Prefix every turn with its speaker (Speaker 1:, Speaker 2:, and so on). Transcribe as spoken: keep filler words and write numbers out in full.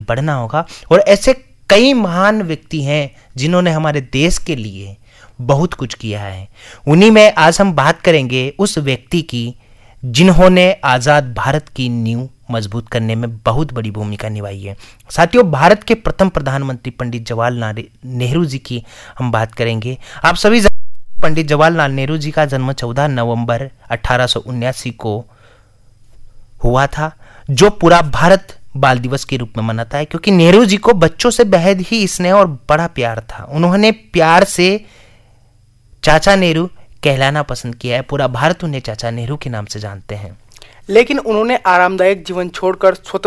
Speaker 1: बढ़ना होगा। और ऐसे कई महान व्यक्ति हैं जिन्होंने हमारे देश के लिए बहुत कुछ किया है। उन्हीं में आज हम बात करेंगे उस व्यक्ति की जिन्होंने आज़ाद भारत की नींव मजबूत करने में बहुत बड़ी भूमिका निभाई है। साथियों, भारत के प्रथम प्रधानमंत्री पंडित जवाहरलाल नेहरू जी की हम बात करेंगे। आप सभी पंडित जवाहरलाल नेहरू जी का जन्म चौदह नवंबर अठारह सौ उन्यासी को हुआ था, जो पूरा भारत बाल दिवस के रूप में मनाता है, क्योंकि नेहरू जी को बच्चों से बेहद ही स्नेह और बड़ा प्यार था। उन्होंने प्यार से चाचा नेहरू कहलाना पसंद किया है। पूरा भारत उन्हें चाचा नेहरू के नाम से जानते हैं।
Speaker 2: लेकिन उन्होंने आरामदायक जीवन छोड़कर स्वतंत्र